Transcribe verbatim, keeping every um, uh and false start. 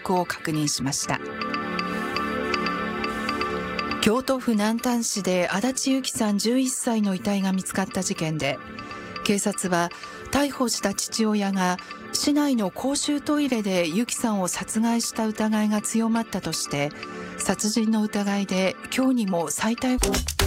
足を確認しました。京都府南丹市で足立由紀さんじゅういっさいの遺体が見つかった事件で、警察は逮捕した父親が市内の公衆トイレで由紀さんを殺害した疑いが強まったとして、殺人の疑いで今日にも再逮捕